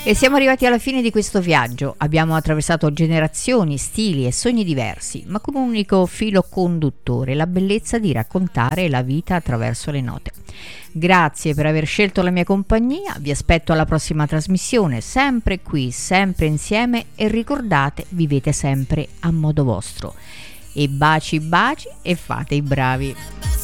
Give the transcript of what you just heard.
E siamo arrivati alla fine di questo viaggio. Abbiamo attraversato generazioni, stili e sogni diversi, ma con un unico filo conduttore, la bellezza di raccontare la vita attraverso le note. Grazie per aver scelto la mia compagnia, vi aspetto alla prossima trasmissione, sempre qui, sempre insieme e ricordate, vivete sempre a modo vostro. E baci baci e fate i bravi.